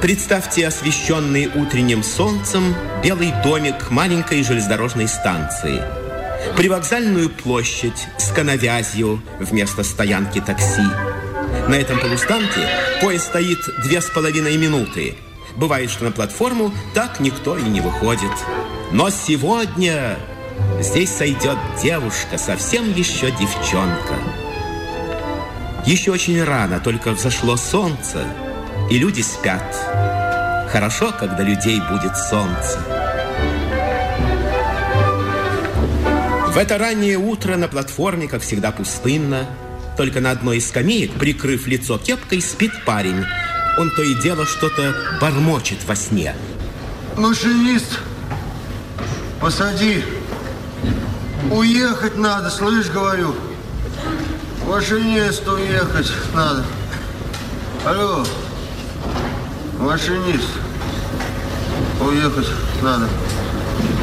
Представьте освещенный утренним солнцем белый домик маленькой железнодорожной станции. Привокзальную площадь с канавязью вместо стоянки такси. На этом полустанке поезд стоит 2,5 минуты. Бывает, что на платформу так никто и не выходит. Но сегодня здесь сойдет девушка, совсем еще девчонка. Еще очень рано, только взошло солнце, и люди спят. Хорошо, когда людей будет солнце. В это раннее утро на платформе, как всегда, пустынно. Только на одной из скамеек, прикрыв лицо кепкой, спит парень. Он то и дело что-то бормочет во сне. Машинист, посади. Уехать надо, слышь, говорю. Машинист, уехать надо. Алло, машинист, уехать надо.